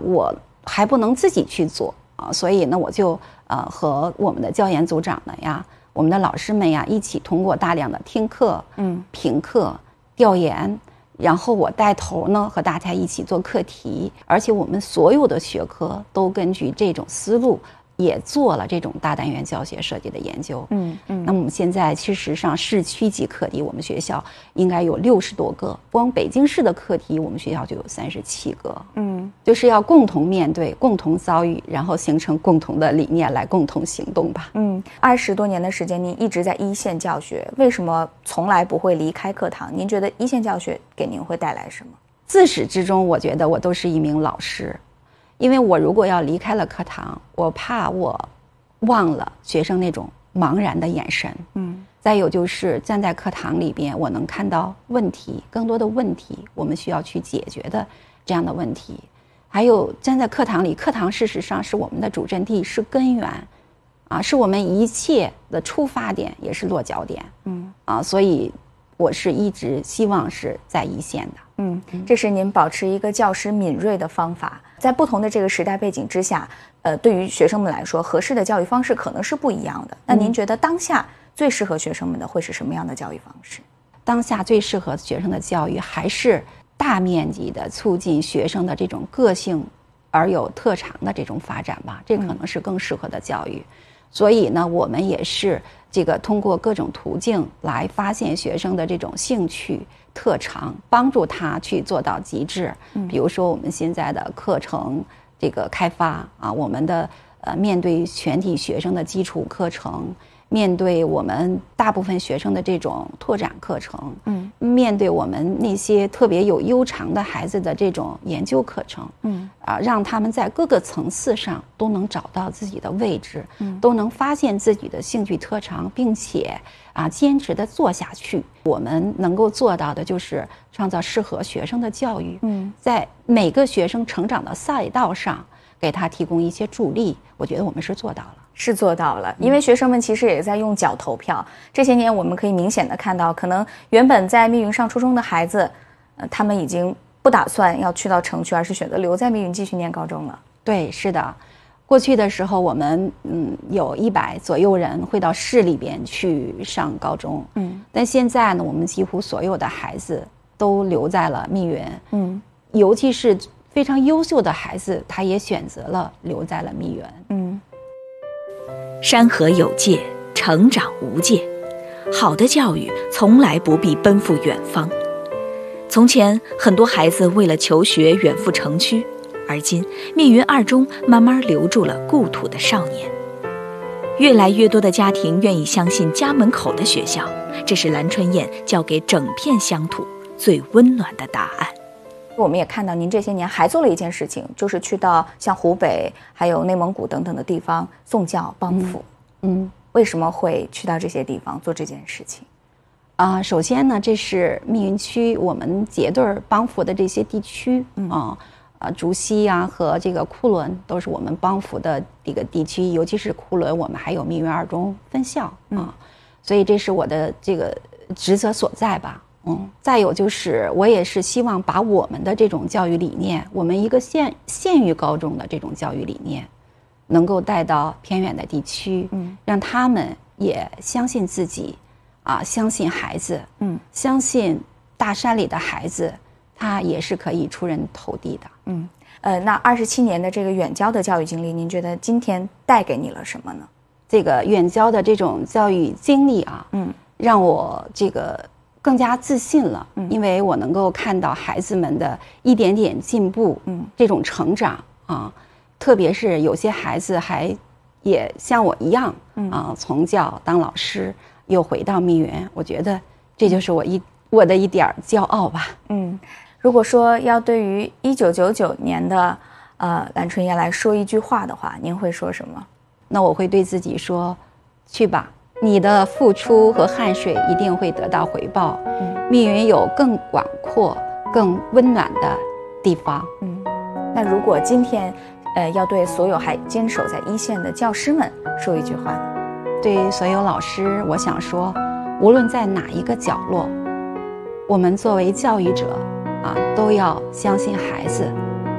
我还不能自己去做啊，所以呢，我就和我们的教研组长们呀，我们的老师们呀，一起通过大量的听课、评课、调研，然后我带头呢，和大家一起做课题，而且我们所有的学科都根据这种思路，也做了这种大单元教学设计的研究。那么我们现在事实上市区级课题，我们学校应该有60多个，光北京市的课题，我们学校就有37个。就是要共同面对、共同遭遇，然后形成共同的理念来共同行动吧。 20多年的时间，您一直在一线教学，为什么从来不会离开课堂？您觉得一线教学给您会带来什么？ 自始至终，我觉得我都是一名老师。因为我如果要离开了课堂，我怕我忘了学生那种茫然的眼神。再有就是站在课堂里边，我能看到问题，更多的问题，我们需要去解决的这样的问题。还有站在课堂里，课堂事实上是我们的主阵地，是根源，是我们一切的出发点，也是落脚点。所以我是一直希望是在一线的。 这是您保持一个教师敏锐的方法。在不同的这个时代背景之下，对于学生们来说，合适的教育方式可能是不一样的。那您觉得当下最适合学生们的会是什么样的教育方式？ 当下最适合学生的教育还是大面积的促进学生的这种个性而有特长的这种发展吧，这可能是更适合的教育。所以呢，我们也是这个通过各种途径来发现学生的这种兴趣特长，帮助他去做到极致。比如说我们现在的课程这个开发我们的面对全体学生的基础课程，面对我们大部分学生的这种拓展课程，面对我们那些特别有优长的孩子的这种研究课程，让他们在各个层次上都能找到自己的位置，都能发现自己的兴趣特长，并且坚持的做下去。我们能够做到的就是创造适合学生的教育，在每个学生成长的赛道上给他提供一些助力。我觉得我们是做到了。 因为学生们其实也在用脚投票。这些年我们可以明显的看到，可能原本在密云上初中的孩子，他们已经不打算要去到城区，而是选择留在密云继续念高中了。 对，是的。过去的时候我们有100左右人会到市里边去上高中，但现在呢，我们几乎所有的孩子都留在了密云，尤其是非常优秀的孩子，他也选择了留在了密云。 山河有界，成长无界。好的教育从来不必奔赴远方。从前很多孩子为了求学远赴城区，而今密云2中慢慢留住了故土的少年。越来越多的家庭愿意相信家门口的学校，这是蓝春燕交给整片乡土最温暖的答案。 我们也看到您这些年还做了一件事情，就是去到像湖北还有内蒙古等等的地方送教帮扶。为什么会去到这些地方做这件事情？ 首先呢，这是密云区我们结对帮扶的这些地区竹溪和这个库伦都是我们帮扶的这个地区，尤其是库伦，我们还有密云2中分校所以这是我的这个职责所在吧。再有就是我也是希望把我们的这种教育理念，我们一个县域高中的这种教育理念能够带到偏远的地区，让他们也相信自己相信孩子，相信大山里的孩子他也是可以出人头地的。 那27年的这个远郊的教育经历，您觉得今天带给你了什么呢？ 这个远郊的这种教育经历让我这个更加自信了，因为我能够看到孩子们的一点点进步，这种成长特别是有些孩子还也像我一样从教当老师，又回到密云，我觉得这就是我的一点骄傲吧。 如果说要对于1999年的蓝春燕来说一句话的话，您会说什么？ 那我会对自己说，去吧，你的付出和汗水一定会得到回报。密云有更广阔更温暖的地方。 那如果今天要对所有还坚守在一线的教师们说一句话呢？ 对于所有老师，我想说，无论在哪一个角落，我们作为教育者都要相信孩子，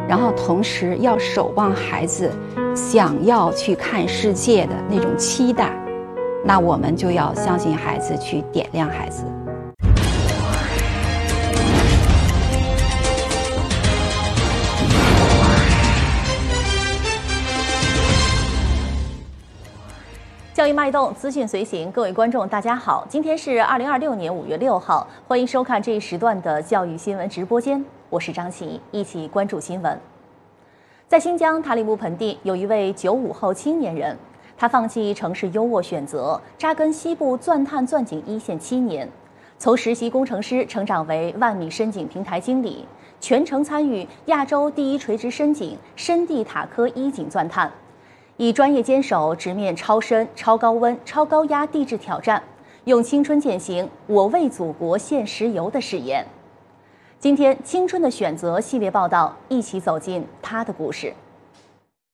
然后同时要守望孩子想要去看世界的那种期待，那我们就要相信孩子，去点亮孩子。 教育脉动，资讯随行，各位观众，大家好，今天是2026年5月6号，欢迎收看这一时段的教育新闻直播间，我是张琪，一起关注新闻。在新疆塔里木盆地，有一位95后青年人，他放弃城市优渥选择，扎根西部钻探钻井一线7年，从实习工程师成长为万米深井平台经理，全程参与亚洲第1垂直深井深地塔科1井钻探。以专业坚守直面超深、超高温、超高压地质挑战，用青春践行“我为祖国献石油”的誓言。今天《青春的选择》系列报道，一起走进他的故事。